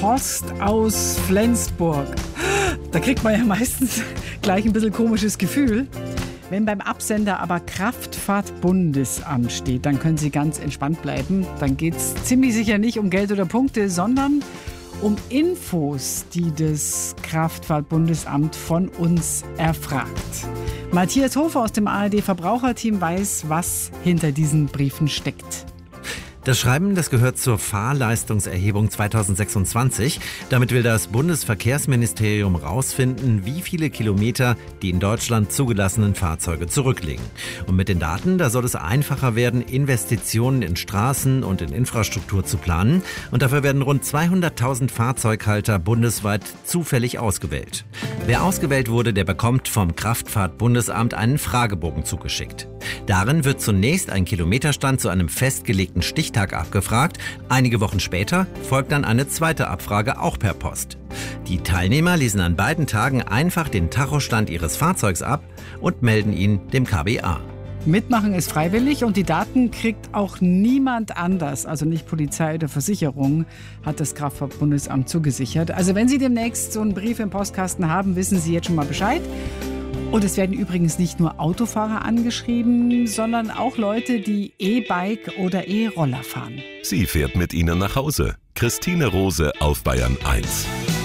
Post aus Flensburg. Da kriegt man ja meistens gleich ein bisschen komisches Gefühl. Wenn beim Absender aber Kraftfahrt-Bundesamt steht, dann können Sie ganz entspannt bleiben. Dann geht es ziemlich sicher nicht um Geld oder Punkte, sondern um Infos, die das Kraftfahrt-Bundesamt von uns erfragt. Matthias Hofer aus dem ARD-Verbraucherteam weiß, was hinter diesen Briefen steckt. Das Schreiben, das gehört zur Fahrleistungserhebung 2026. Damit will das Bundesverkehrsministerium rausfinden, wie viele Kilometer die in Deutschland zugelassenen Fahrzeuge zurücklegen. Und mit den Daten, da soll es einfacher werden, Investitionen in Straßen und in Infrastruktur zu planen. Und dafür werden rund 200.000 Fahrzeughalter bundesweit zufällig ausgewählt. Wer ausgewählt wurde, der bekommt vom Kraftfahrt-Bundesamt einen Fragebogen zugeschickt. Darin wird zunächst ein Kilometerstand zu einem festgelegten Stichtag abgefragt. Einige Wochen später folgt dann eine zweite Abfrage, auch per Post. Die Teilnehmer lesen an beiden Tagen einfach den Tachostand ihres Fahrzeugs ab und melden ihn dem KBA. Mitmachen ist freiwillig und die Daten kriegt auch niemand anders, also nicht Polizei oder Versicherung, hat das Kraftfahrt-Bundesamt zugesichert. Also wenn Sie demnächst so einen Brief im Postkasten haben, wissen Sie jetzt schon mal Bescheid. Und es werden übrigens nicht nur Autofahrer angeschrieben, sondern auch Leute, die E-Bike oder E-Roller fahren. Sie fährt mit Ihnen nach Hause. Christine Rose auf Bayern 1.